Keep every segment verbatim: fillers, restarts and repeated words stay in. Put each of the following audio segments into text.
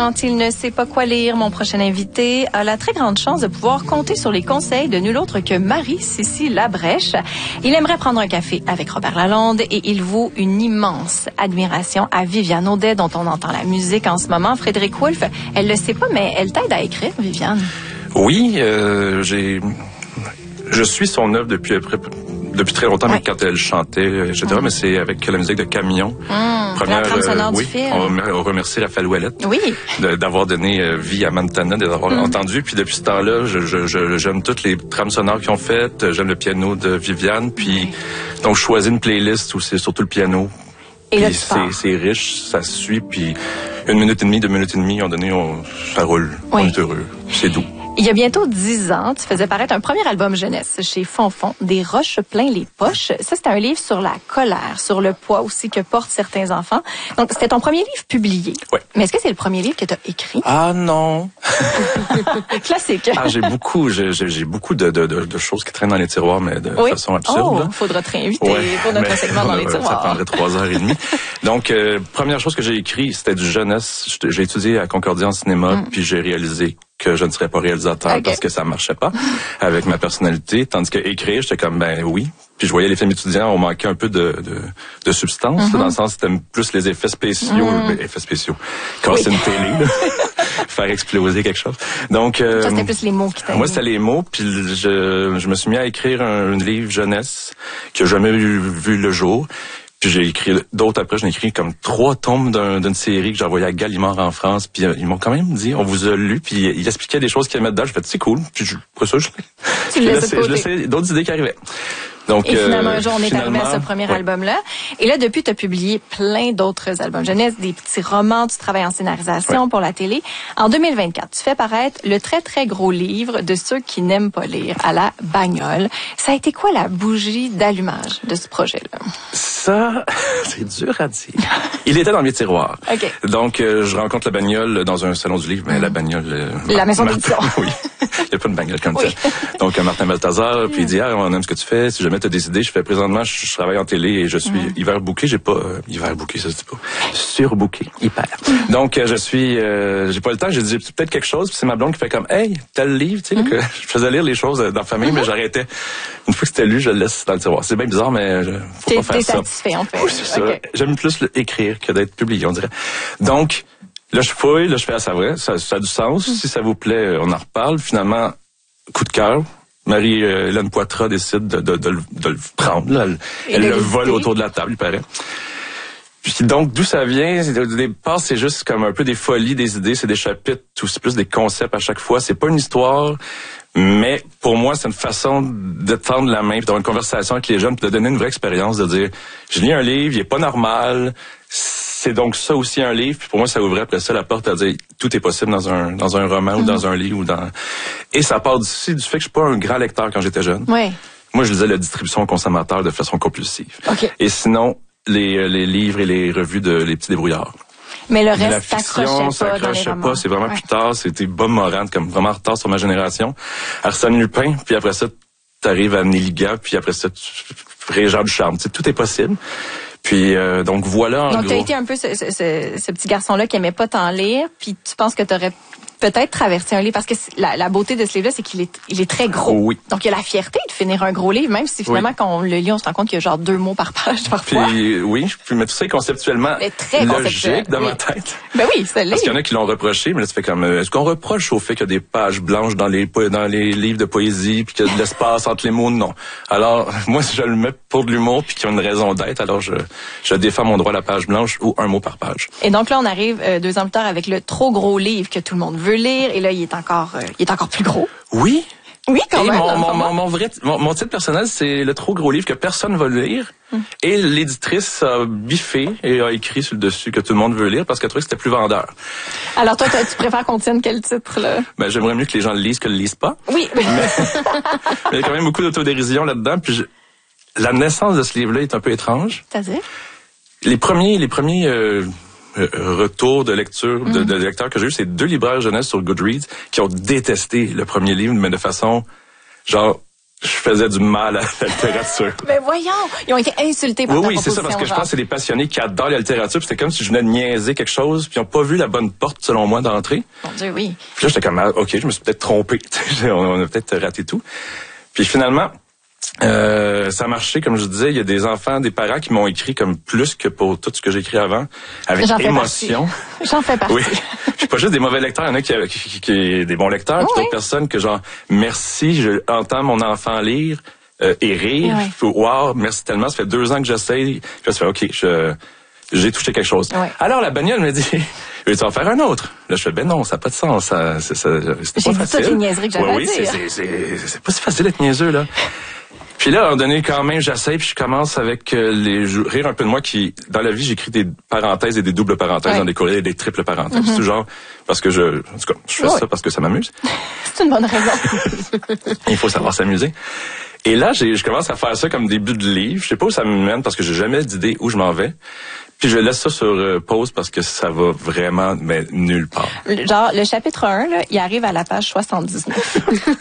Quand il ne sait pas quoi lire, mon prochain invité a la très grande chance de pouvoir compter sur les conseils de nul autre que Marie-Cécile Labrèche. Il aimerait prendre un café avec Robert Lalonde et il vaut une immense admiration à Viviane Audet, dont on entend la musique en ce moment. Frédéric Wolfe, elle le sait pas, mais elle t'aide à écrire, Viviane. Oui, euh, j'ai... Je suis son œuvre depuis après... depuis très longtemps, ouais. mais quand elle chantait, et cetera. Mmh. Mais c'est avec la musique de Camion. Mmh, Première, la trame sonore euh, oui, du film. On remercie Raphaël Ouellette oui. de, d'avoir donné euh, vie à Montana, d'avoir mmh. entendu. Puis depuis ce temps-là, je, je, je, j'aime toutes les trames sonores qu'ils ont faites. J'aime le piano de Viviane. Puis mmh. donc, je choisis une playlist où c'est surtout le piano. Et puis là, c'est, c'est riche, ça se suit. Puis une minute et demie, deux minutes et demie, on donné, on, ça roule. Oui. On est heureux. C'est doux. Il y a bientôt dix ans, tu faisais paraître un premier album jeunesse chez Fonfon, Des roches plein les poches. Ça, c'était un livre sur la colère, sur le poids aussi que portent certains enfants. Donc, c'était ton premier livre publié. Oui. Mais est-ce que c'est le premier livre que tu as écrit? Ah non! Classique. Ah, j'ai beaucoup, j'ai, j'ai beaucoup de, de, de, de choses qui traînent dans les tiroirs, mais de oui. façon absurde. Oh, là. Faudra te réinviter ouais, pour notre segment dans les tiroirs. Ça prendrait trois heures et demie. Donc, euh, première chose que j'ai écrit, c'était du jeunesse. J'ai étudié à Concordia en cinéma, mm. puis j'ai réalisé que je ne serais pas réalisateur okay. parce que ça marchait pas avec ma personnalité. Tandis que écrire, j'étais comme, ben oui. Puis je voyais les films étudiants, on manquait un peu de, de, de substance, mm-hmm. dans le sens c'était plus les effets spéciaux, mm. ben, effets spéciaux, casser oui. une télé, là, faire exploser quelque chose. Donc, euh, ça, c'était plus les mots qui t'aidaient. Moi, c'était les mots, puis je, je me suis mis à écrire un, un livre jeunesse qui a jamais eu, vu le jour. Puis j'ai écrit d'autres après, j'en ai écrit comme trois tomes d'un, d'une série que j'ai envoyée à Gallimard en France. Puis euh, ils m'ont quand même dit, on vous a lu, puis ils expliquaient des choses qu'ils aimaient dedans. J'ai fait, c'est cool. Puis je, après ça, je, tu je, laissais, je laissais d'autres idées qui arrivaient. Donc, et finalement, un jour, on est arrivé à ce premier ouais. album-là. Et là, depuis, tu as publié plein d'autres albums jeunesse, des petits romans, tu travailles en scénarisation ouais. pour la télé. En deux mille vingt-quatre, tu fais paraître le très, très gros livre de ceux qui n'aiment pas lire, à la bagnole. Ça a été quoi la bougie d'allumage de ce projet-là? Ça, c'est dur à dire. Il était dans mes tiroirs. Okay. Donc, euh, je rencontre la bagnole dans un salon du livre, mais mm. la bagnole... Euh, la maison d'édition. Oui. Il n'y a pas de bagnole comme oui. ça. Donc, Martin Balthazar, puis il dit, ah, on aime ce que tu fais. Si jamais tu as décidé, je fais présentement, je, je travaille en télé et je suis mm. hiver booké. J'ai pas, euh, hiver booké, ça se dit pas. Surbooké. Hyper. Mm. Donc, euh, je suis, euh, j'ai pas le temps. J'ai dit, peut-être quelque chose. Puis c'est ma blonde qui fait comme, hey, tel livre, tu sais, mm. que je faisais lire les choses dans la famille, mm-hmm. mais j'arrêtais. Une fois que c'était lu, je le laisse dans le tiroir. C'est bien bizarre, mais je, faut t'es, pas faire t'es ça. satisfait, en fait. Oui, c'est okay. ça. J'aime plus le écrire que d'être publié, on dirait. Donc, là, je fouille, là, je fais à ça vrai. Ça, ça a du sens. Mm. Si ça vous plaît, on en reparle. Finalement, coup de cœur. Marie-Hélène Poitras décide de, de, de, de le prendre. Là. Elle, elle le vole autour de la table, il paraît. Puis donc, d'où ça vient? Au départ, c'est juste comme un peu des folies, des idées. C'est des chapitres, ou c'est plus des concepts à chaque fois. C'est pas une histoire, mais pour moi, c'est une façon de tendre la main, puis d'avoir une conversation avec les jeunes, puis de donner une vraie expérience, de dire, je lis un livre, il est pas normal. C'est donc ça aussi un livre. Puis pour moi, ça ouvrait après ça la porte à dire tout est possible dans un dans un roman mm-hmm. ou dans un livre ou dans. Et ça part aussi du fait que je suis pas un grand lecteur quand j'étais jeune. Oui. Moi, je lisais la distribution aux consommateurs de façon compulsive. Okay. Et sinon, les les livres et les revues de les petits débrouillards. Mais le Mais reste, la fiction, ça accrochait pas. C'est vraiment ouais. plus tard. C'était Bob Moran, comme vraiment en retard sur ma génération. Arsène Lupin, puis après ça, t'arrives à Néliga, puis après ça, Régent Ducharme. Tu sais, tout est possible. Puis euh, donc voilà en donc, gros. Donc t'as été un peu ce, ce, ce, ce petit garçon-là qui aimait pas tant lire, puis tu penses que t'aurais peut-être traversé un livre, parce que la, la beauté de ce livre-là, c'est qu'il est, il est très gros. Oui. Donc il y a la fierté de finir un gros livre, même si finalement oui. quand on le lit, on se rend compte qu'il y a genre deux mots par page parfois. Puis oui, puis mais tout ça est conceptuellement mais très logique dans oui. ma tête. Ben oui, c'est le livre. Parce qu'il y en a qui l'ont reproché, mais là, ça fait comme, est-ce qu'on reproche au fait qu'il y a des pages blanches dans les dans les livres de poésie, puis qu'il y a de l'espace entre les mots? Non. Alors moi, je le mets pour de l'humour, puis qu'il y a une raison d'être, alors je je défends mon droit à la page blanche ou un mot par page. Et donc là, on arrive euh, deux ans plus tard avec le trop gros livre que tout le monde veut lire, et là, il est encore, euh, il est encore plus gros. Oui. Oui, quand et même. Mon, mon, mon, mon, vrai, mon, mon titre personnel, c'est le trop gros livre que personne va lire. Mm. Et l'éditrice a biffé et a écrit sur le dessus que tout le monde veut lire parce qu'elle trouvait que c'était plus vendeur. Alors toi, tu préfères qu'on tienne quel titre, là? Ben, j'aimerais mieux que les gens le lisent que le lisent pas. Oui. Mais, mais il y a quand même beaucoup d'autodérision là-dedans. Puis je, la naissance de ce livre-là est un peu étrange. C'est-à-dire? Les premiers, les premiers, euh, Euh, retour de lecture de, de lecteurs que j'ai eu, c'est deux libraires jeunesse sur Goodreads qui ont détesté le premier livre, mais de façon genre je faisais du mal à la littérature. Mais voyons, ils ont été insultés par oui, ta oui, c'est ça, parce que genre. je pense que c'est des passionnés qui adorent la littérature, puis c'était comme si je venais de niaiser quelque chose, puis ils n'ont pas vu la bonne porte, selon moi, d'entrée. Mon Dieu, oui. Puis là, j'étais comme, ah, OK, je me suis peut-être trompé. on, on a peut-être raté tout. Puis finalement, euh, ça a marché, comme je disais, il y a des enfants, des parents qui m'ont écrit comme plus que pour tout ce que j'ai écrit avant, avec J'en émotion. Fais J'en fais partie. Oui. Je suis pas juste des mauvais lecteurs, il y en a qui, qui, qui, qui des bons lecteurs, puis oui. d'autres personnes que genre, merci, je entends mon enfant lire euh, et rire. Oui. Wow, merci tellement, ça fait deux ans que j'essaye. Puis là, ça fait, OK, je, j'ai touché quelque chose. Oui. Alors, la bagnole me dit, veux-tu en faire un autre? Là, je fais, ben non, ça n'a pas de sens. Ça, c'est, ça, c'est J'ai pas dit toutes les niaiseries que j'avais oui, à oui, dire. c'est, c'est, c'est, c'est pas si facile d'être niaiseux, là. Puis là, à un moment donné, quand même, j'essaie, puis je commence avec euh, les rire un peu de moi qui, dans la vie, j'écris des parenthèses et des doubles parenthèses ouais. dans des courriels et des triples parenthèses. Mm-hmm. C'est tout genre, parce que je, en tout cas, je fais ouais. ça parce que ça m'amuse. C'est une bonne raison. Il faut savoir s'amuser. Et là, j'ai, je commence à faire ça comme début de livre. Je sais pas où ça me mène parce que j'ai jamais d'idée où je m'en vais. Puis je laisse ça sur euh, pause parce que ça va vraiment, mais nulle part. Genre, le chapitre un, là, il arrive à la page soixante-dix-neuf.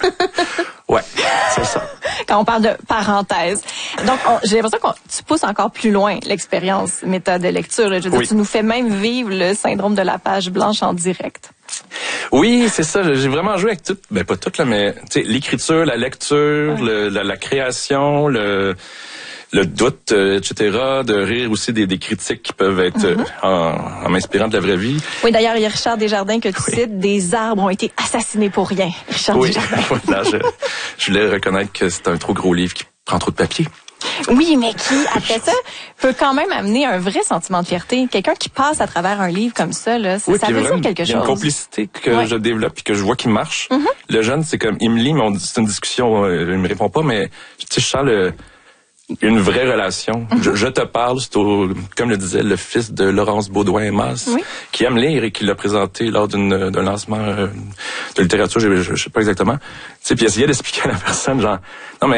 Ouais, c'est ça. Quand on parle de parenthèse. Donc, on, j'ai l'impression que tu pousses encore plus loin l'expérience méthode de lecture. Là. Je veux dire, oui. tu nous fais même vivre le syndrome de la page blanche en direct. Oui, c'est ça. J'ai vraiment joué avec tout, ben pas tout là, mais tu sais, l'écriture, la lecture, ouais. le, la, la création, le le doute, euh, et cetera. De rire aussi des, des critiques qui peuvent être mm-hmm. euh, en, en m'inspirant de la vraie vie. Oui, d'ailleurs, il y a Richard Desjardins que tu oui. cites. Des arbres ont été assassinés pour rien. Richard oui. Desjardins. Voilà, je, je voulais reconnaître que c'est un trop gros livre qui prend trop de papier. Oui, mais qui, après ça, peut quand même amener un vrai sentiment de fierté. Quelqu'un qui passe à travers un livre comme ça, là, ça, oui, ça veut dire quelque chose. Il y a une complicité que ouais. je développe et que je vois qui marche. Mm-hmm. Le jeune, c'est comme, il me lit, mais on, c'est une discussion, euh, il me répond pas, mais tu sais, je sens le... une vraie relation. Mm-hmm. Je, je te parle, c'est au, comme le disait le fils de Laurence Baudouin-Masse, oui. qui aime lire et qui l'a présenté lors d'une, d'un lancement euh, de littérature, je, je, je sais pas exactement. Tu sais, puis essayait d'expliquer à la personne, genre, non mais